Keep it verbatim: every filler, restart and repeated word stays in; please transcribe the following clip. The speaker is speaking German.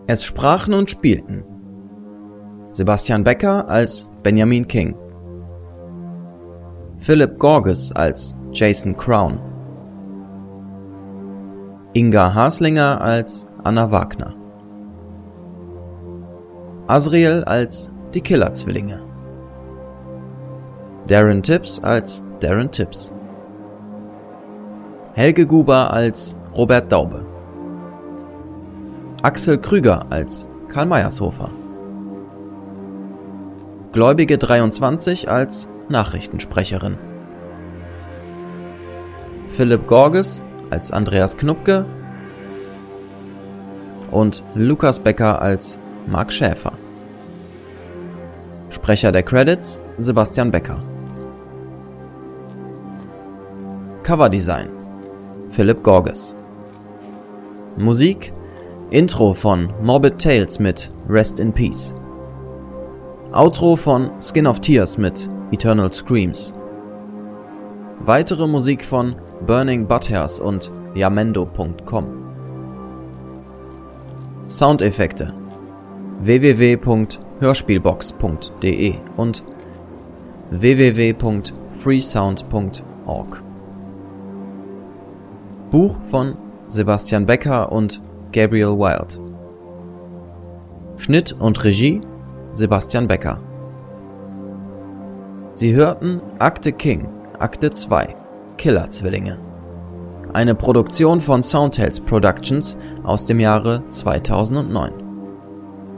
Es sprachen und spielten Sebastian Becker als Benjamin King, Philip Gorges als Jason Crown, Inga Haslinger als Anna Wagner, Asriel als die Killer-Zwillinge, Darren Tips als Darren Tips, Helge Guber als Robert Daube, Axel Krüger als Karl Meiershofer, Gläubige dreiundzwanzig als Nachrichtensprecherin, Philipp Gorges als Andreas Knupke und Lukas Becker als Mark Schäfer. Sprecher der Credits Sebastian Becker. Coverdesign Philipp Gorges. Musik Intro von Morbid Tales mit Rest in Peace. Outro von Skin of Tears mit Eternal Screams. Weitere Musik von Burning Butthairs und Yamendo punkt com. Soundeffekte w w w punkt hörspielbox punkt d e und w w w punkt freesound punkt org. Buch von Sebastian Becker und Gabriel Wild. Schnitt und Regie Sebastian Becker. Sie hörten Akte King, Akte zwei, Killer-Zwillinge. Eine Produktion von Soundtales Productions aus dem Jahre zweitausendneun.